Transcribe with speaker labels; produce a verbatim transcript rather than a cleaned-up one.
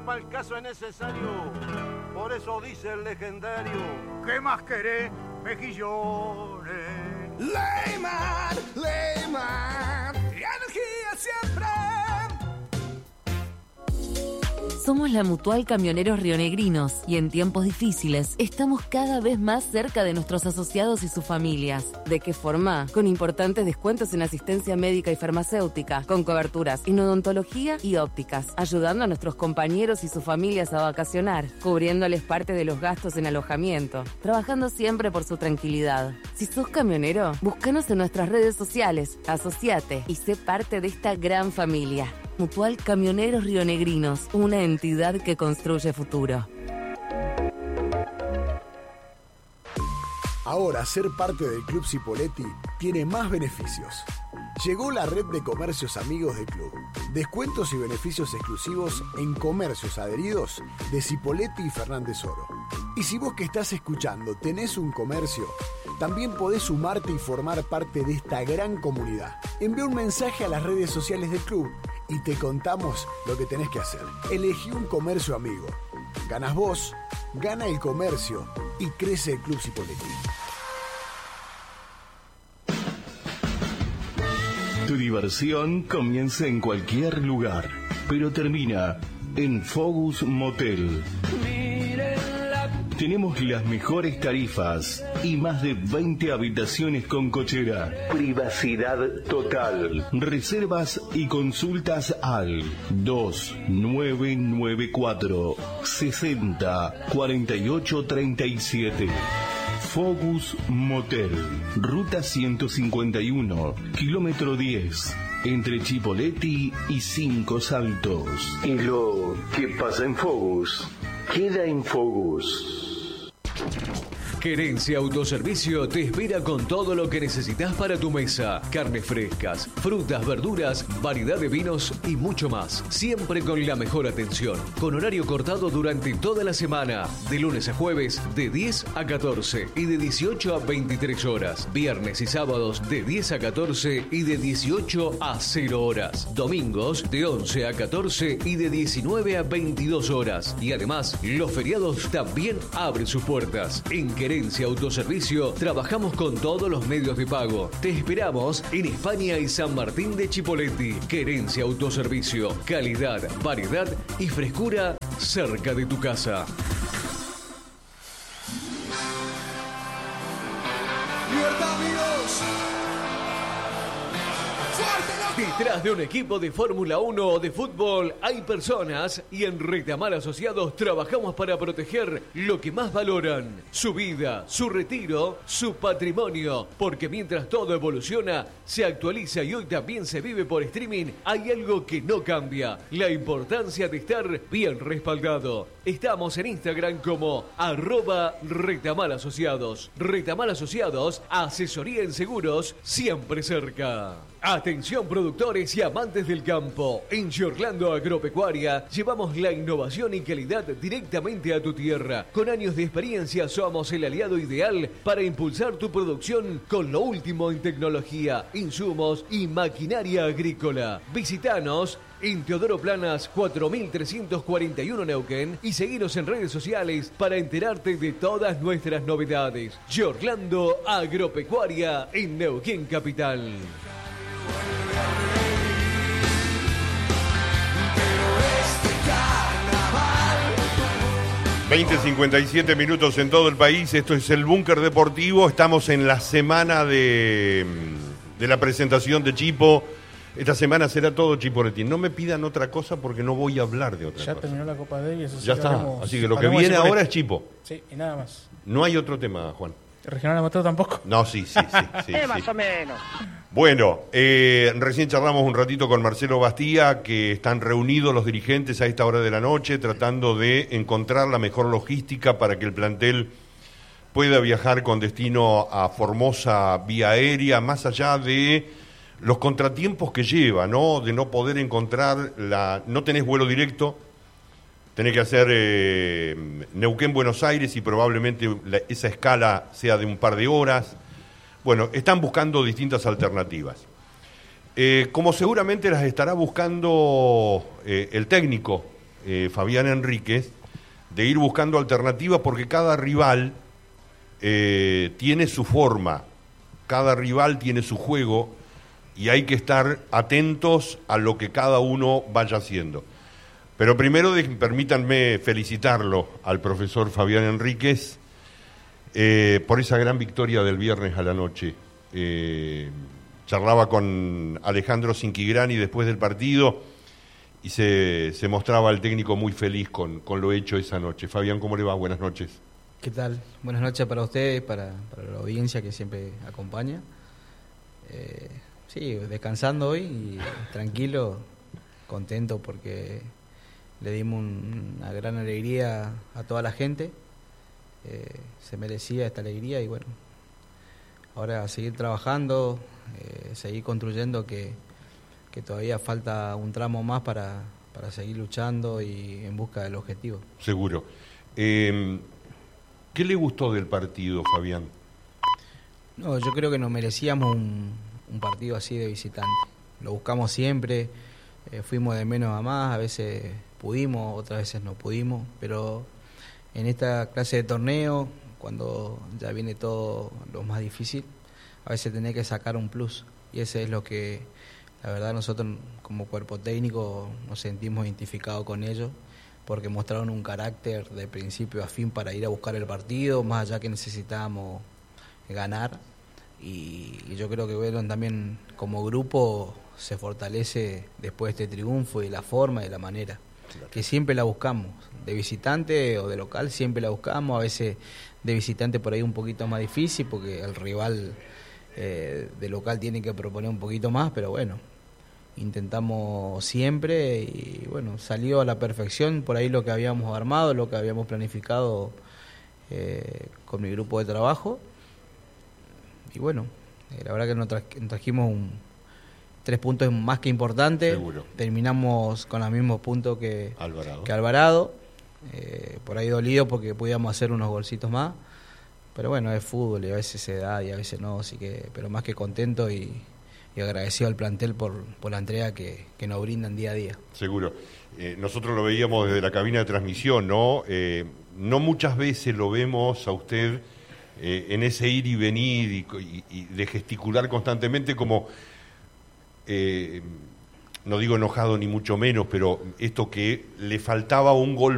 Speaker 1: para el caso es necesario. Por eso dice el legendario.
Speaker 2: ¿Qué más querés, mejillones?
Speaker 3: Leyman, Leyman, energía siempre.
Speaker 4: Somos la Mutual Camioneros Rionegrinos y en tiempos difíciles estamos cada vez más cerca de nuestros asociados y sus familias. ¿De qué forma? Con importantes descuentos en asistencia médica y farmacéutica, con coberturas en odontología y ópticas, ayudando a nuestros compañeros y sus familias a vacacionar, cubriéndoles parte de los gastos en alojamiento, trabajando siempre por su tranquilidad. Si sos camionero, búscanos en nuestras redes sociales, asociate y sé parte de esta gran familia. Mutual Camioneros Rionegrinos, una entidad que construye futuro.
Speaker 5: Ahora ser parte del Club Cipolletti tiene más beneficios. Llegó la red de comercios amigos del club. Descuentos y beneficios exclusivos en comercios adheridos de Cipolletti y Fernández Oro. Y si vos que estás escuchando tenés un comercio, también podés sumarte y formar parte de esta gran comunidad. Envía un mensaje a las redes sociales del club y te contamos lo que tenés que hacer. Elegí un comercio amigo. Ganas vos, gana el comercio y crece el Club Cipolletti.
Speaker 6: Tu diversión comienza en cualquier lugar, pero termina en Focus Motel. Tenemos las mejores tarifas y más de veinte habitaciones con cochera. Privacidad total. Reservas y consultas al dos nueve nueve cuatro sesenta cuarenta y ocho treinta y siete. Focus Motel, ruta ciento cincuenta y uno, kilómetro diez, entre Chipolletti y Cinco Saltos. Y lo que pasa en Focus, queda en Focus.
Speaker 7: Querencia Autoservicio te espera con todo lo que necesitas para tu mesa. Carnes frescas, frutas, verduras, variedad de vinos y mucho más. Siempre con la mejor atención. Con horario cortado durante toda la semana. De lunes a jueves de diez a catorce y de dieciocho a veintitrés horas. Viernes y sábados de diez a catorce y de dieciocho a cero horas. Domingos de once a catorce y de diecinueve a veintidós horas. Y además, los feriados también abren sus puertas. En Querencia Autoservicio trabajamos con todos los medios de pago. Te esperamos en España y San Martín de Chipolletti. Querencia Autoservicio. Calidad, variedad y frescura cerca de tu casa.
Speaker 3: ¡Libertad, amigos!
Speaker 7: Detrás de un equipo de Fórmula uno o de fútbol hay personas y en Retamar Asociados trabajamos para proteger lo que más valoran, su vida, su retiro, su patrimonio, porque mientras todo evoluciona, se actualiza y hoy también se vive por streaming, hay algo que no cambia, la importancia de estar bien respaldado. Estamos en Instagram como arroba Retamar Asociados. Retamar Asociados, asesoría en seguros, siempre cerca. Atención productores y amantes del campo. En Giorlando Agropecuaria llevamos la innovación y calidad directamente a tu tierra. Con años de experiencia somos el aliado ideal para impulsar tu producción con lo último en tecnología, insumos y maquinaria agrícola. Visítanos en Teodoro Planas cuatro mil trescientos cuarenta y uno Neuquén y seguinos en redes sociales para enterarte de todas nuestras novedades. Giorlando Agropecuaria en Neuquén Capital.
Speaker 8: veinte cincuenta y siete minutos en todo el país. Esto es el Búnker Deportivo. Estamos en la semana de, de la presentación de Chipo. Esta semana será todo Chipolletti. No me pidan otra cosa porque no voy a hablar de otra
Speaker 9: ya
Speaker 8: cosa.
Speaker 9: Ya terminó la Copa D y eso sí.
Speaker 8: Ya está.
Speaker 9: Haremos,
Speaker 8: Así que lo que viene ahora es Chipo.
Speaker 9: Sí, y nada más.
Speaker 8: No hay otro tema, Juan.
Speaker 9: ¿Regional amateur tampoco?
Speaker 8: No, sí, sí, sí. sí,
Speaker 10: eh,
Speaker 8: sí.
Speaker 10: más o menos.
Speaker 8: Bueno, eh, recién charlamos un ratito con Marcelo Bastía, que están reunidos los dirigentes a esta hora de la noche tratando de encontrar la mejor logística para que el plantel pueda viajar con destino a Formosa vía aérea, más allá de los contratiempos que lleva, ¿no? De no poder encontrar la... No tenés vuelo directo, tenés que hacer eh, Neuquén-Buenos Aires y probablemente la, esa escala sea de un par de horas. Bueno, están buscando distintas alternativas. Eh, como seguramente las estará buscando eh, el técnico eh, Fabián Enríquez, de ir buscando alternativas porque cada rival eh, tiene su forma, cada rival tiene su juego y hay que estar atentos a lo que cada uno vaya haciendo. Pero primero de, permítanme felicitarlo al profesor Fabián Enríquez eh, por esa gran victoria del viernes a la noche. Eh, charlaba con Alejandro Cinquigrani después del partido y se, se mostraba el técnico muy feliz con, con lo hecho esa noche. Fabián, ¿cómo le va? Buenas noches.
Speaker 10: ¿Qué tal? Buenas noches para ustedes, para, para la audiencia que siempre acompaña. Eh, sí, descansando hoy y tranquilo, contento porque le dimos un, una gran alegría a toda la gente. Eh, se merecía esta alegría y bueno, ahora seguir trabajando, eh, seguir construyendo que, que todavía falta un tramo más para, para seguir luchando y en busca del objetivo.
Speaker 8: Seguro. Eh, ¿Qué le gustó del partido, Fabián?
Speaker 10: No, yo creo que nos merecíamos un, un partido así de visitante. Lo buscamos siempre, eh, fuimos de menos a más, a veces pudimos, otras veces no pudimos, pero en esta clase de torneo, cuando ya viene todo lo más difícil, a veces tenés que sacar un plus, y ese es lo que, la verdad, nosotros como cuerpo técnico nos sentimos identificados con ellos, porque mostraron un carácter de principio a fin para ir a buscar el partido, más allá que necesitábamos ganar, y, y yo creo que Belón también como grupo se fortalece después de este triunfo y la forma y la manera, claro, que siempre la buscamos, de visitante o de local siempre la buscamos, a veces de visitante por ahí un poquito más difícil porque el rival eh, de local tiene que proponer un poquito más, pero bueno, intentamos siempre y bueno, salió a la perfección por ahí lo que habíamos armado, lo que habíamos planificado eh, con mi grupo de trabajo y bueno, eh, la verdad que nos, tra trajimos un, tres puntos más que importantes.
Speaker 8: Seguro.
Speaker 10: Terminamos con los mismos puntos que
Speaker 8: Alvarado,
Speaker 10: que Alvarado. Eh, por ahí dolido porque podíamos hacer unos golcitos más, pero bueno, es fútbol y a veces se da y a veces no, así que, pero más que contento y, y agradecido al plantel por, por la entrega que, que nos brindan día a día.
Speaker 8: Seguro. Eh, nosotros lo veíamos desde la cabina de transmisión, ¿no? Eh, no muchas veces lo vemos a usted eh, en ese ir y venir y, y, y de gesticular constantemente como, eh, no digo enojado ni mucho menos, pero esto que le faltaba un gol